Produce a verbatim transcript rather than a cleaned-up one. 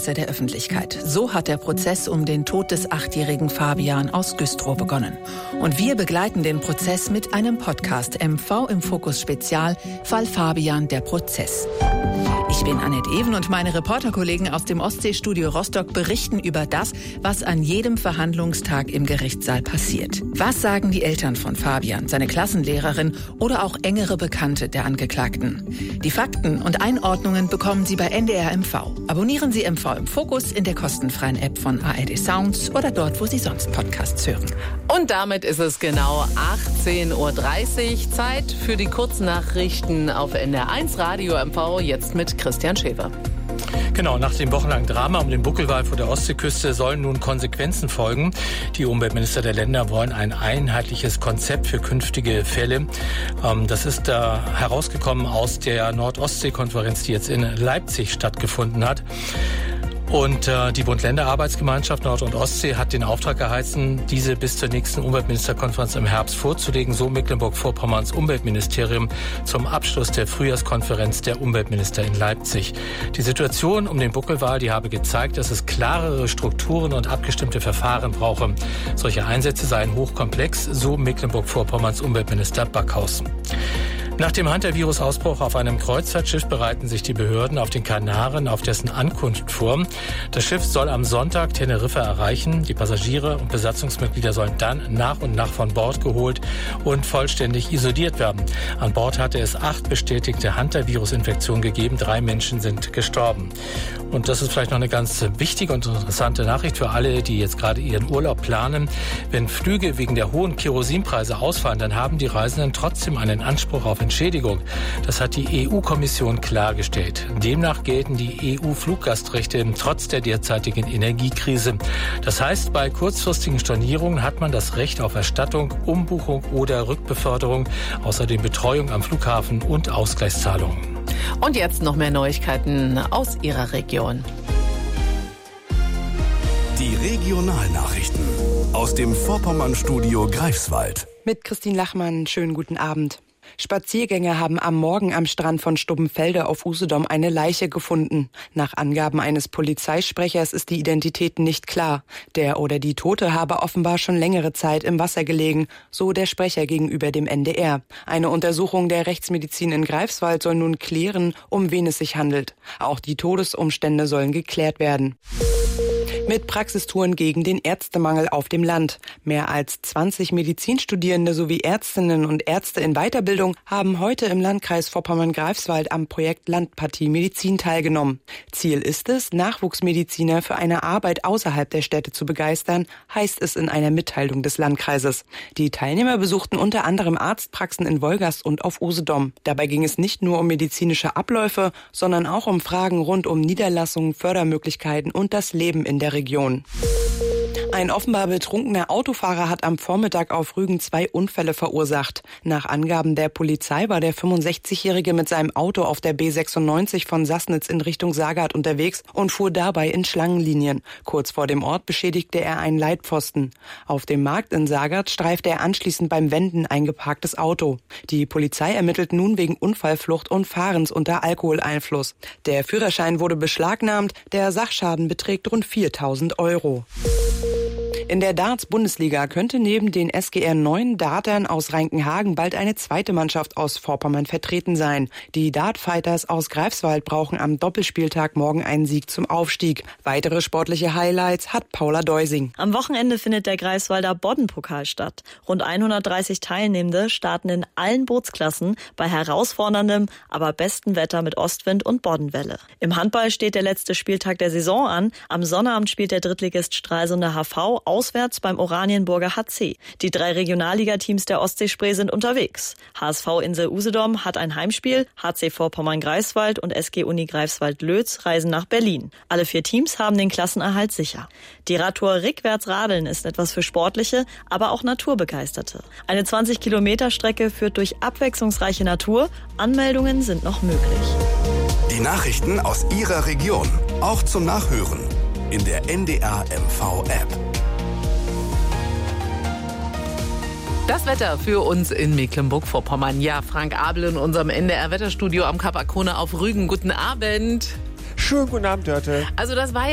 Interesse der Öffentlichkeit. So hat der Prozess um den Tod des achtjährigen Fabian aus Güstrow begonnen. Und wir begleiten den Prozess mit einem Podcast M V im Fokus Spezial, Fall Fabian, der Prozess. Ich bin Annette Even und meine Reporterkollegen aus dem Ostseestudio Rostock berichten über das, was an jedem Verhandlungstag im Gerichtssaal passiert. Was sagen die Eltern von Fabian, seine Klassenlehrerin oder auch engere Bekannte der Angeklagten? Die Fakten und Einordnungen bekommen Sie bei N D R M V. Abonnieren Sie M V im Fokus in der kostenfreien App von A R D Sounds oder dort, wo Sie sonst Podcasts hören. Und damit ist es genau achtzehn Uhr dreißig. Zeit für die Kurznachrichten auf N D R eins Radio M V, jetzt mit Christian Schäfer. Genau, nach dem wochenlangen Drama um den Buckelwal vor der Ostseeküste sollen nun Konsequenzen folgen. Die Umweltminister der Länder wollen ein einheitliches Konzept für künftige Fälle. Das ist da herausgekommen aus der Nord-Ostsee-Konferenz, die jetzt in Leipzig stattgefunden hat. Und äh, die Bund-Länder-Arbeitsgemeinschaft Nord- und Ostsee hat den Auftrag erhalten, diese bis zur nächsten Umweltministerkonferenz im Herbst vorzulegen, so Mecklenburg-Vorpommerns Umweltministerium zum Abschluss der Frühjahrskonferenz der Umweltminister in Leipzig. Die Situation um den Buckelwal, die habe gezeigt, dass es klarere Strukturen und abgestimmte Verfahren brauche. Solche Einsätze seien hochkomplex, so Mecklenburg-Vorpommerns Umweltminister Backhaus. Nach dem Hunter-Virus-Ausbruch auf einem Kreuzfahrtschiff bereiten sich die Behörden auf den Kanaren auf dessen Ankunft vor. Das Schiff soll am Sonntag Teneriffa erreichen. Die Passagiere und Besatzungsmitglieder sollen dann nach und nach von Bord geholt und vollständig isoliert werden. An Bord hatte es acht bestätigte Hunter-Virus-Infektionen gegeben. Drei Menschen sind gestorben. Und das ist vielleicht noch eine ganz wichtige und interessante Nachricht für alle, die jetzt gerade ihren Urlaub planen. Wenn Flüge wegen der hohen Kerosinpreise ausfallen, dann haben die Reisenden trotzdem einen Anspruch auf Entschädigung. Das hat die E U-Kommission klargestellt. Demnach gelten die E U-Fluggastrechte trotz der derzeitigen Energiekrise. Das heißt, bei kurzfristigen Stornierungen hat man das Recht auf Erstattung, Umbuchung oder Rückbeförderung, außerdem Betreuung am Flughafen und Ausgleichszahlungen. Und jetzt noch mehr Neuigkeiten aus Ihrer Region. Die Regionalnachrichten aus dem Vorpommern-Studio Greifswald. Mit Christine Lachmann, schönen guten Abend. Spaziergänger haben am Morgen am Strand von Stubbenfelde auf Usedom eine Leiche gefunden. Nach Angaben eines Polizeisprechers ist die Identität nicht klar. Der oder die Tote habe offenbar schon längere Zeit im Wasser gelegen, so der Sprecher gegenüber dem N D R. Eine Untersuchung der Rechtsmedizin in Greifswald soll nun klären, um wen es sich handelt. Auch die Todesumstände sollen geklärt werden. Mit Praxistouren gegen den Ärztemangel auf dem Land. Mehr als zwanzig Medizinstudierende sowie Ärztinnen und Ärzte in Weiterbildung haben heute im Landkreis Vorpommern-Greifswald am Projekt Landpartie Medizin teilgenommen. Ziel ist es, Nachwuchsmediziner für eine Arbeit außerhalb der Städte zu begeistern, heißt es in einer Mitteilung des Landkreises. Die Teilnehmer besuchten unter anderem Arztpraxen in Wolgast und auf Usedom. Dabei ging es nicht nur um medizinische Abläufe, sondern auch um Fragen rund um Niederlassungen, Fördermöglichkeiten und das Leben in der Region. Ein offenbar betrunkener Autofahrer hat am Vormittag auf Rügen zwei Unfälle verursacht. Nach Angaben der Polizei war der fünfundsechzigjährige mit seinem Auto auf der B sechsundneunzig von Sassnitz in Richtung Sagard unterwegs und fuhr dabei in Schlangenlinien. Kurz vor dem Ort beschädigte er einen Leitpfosten. Auf dem Markt in Sagard streifte er anschließend beim Wenden ein geparktes Auto. Die Polizei ermittelt nun wegen Unfallflucht und Fahrens unter Alkoholeinfluss. Der Führerschein wurde beschlagnahmt, der Sachschaden beträgt rund viertausend Euro. In der Darts-Bundesliga könnte neben den S G R neun Dartern aus Reinkenhagen bald eine zweite Mannschaft aus Vorpommern vertreten sein. Die Dartfighters aus Greifswald brauchen am Doppelspieltag morgen einen Sieg zum Aufstieg. Weitere sportliche Highlights hat Paula Deusing. Am Wochenende findet der Greifswalder Boddenpokal statt. Rund hundertdreißig Teilnehmende starten in allen Bootsklassen bei herausforderndem, aber bestem Wetter mit Ostwind und Boddenwelle. Im Handball steht der letzte Spieltag der Saison an. Am Sonnabend spielt der Drittligist Stralsunder H V auswärts beim Oranienburger H C. Die drei Regionalligateams der Ostseespree sind unterwegs. H S V Insel Usedom hat ein Heimspiel, H C Vorpommern-Greifswald und S G Uni Greifswald-Lötz reisen nach Berlin. Alle vier Teams haben den Klassenerhalt sicher. Die Radtour Rückwärts Radeln ist etwas für Sportliche, aber auch Naturbegeisterte. Eine zwanzig Kilometer Strecke führt durch abwechslungsreiche Natur. Anmeldungen sind noch möglich. Die Nachrichten aus Ihrer Region, auch zum Nachhören in der N D R M V-App. Das Wetter für uns in Mecklenburg-Vorpommern. Ja, Frank Abel in unserem N D R-Wetterstudio am Kap Arkona auf Rügen. Guten Abend. Schönen guten Abend, Dörte. Also das war ja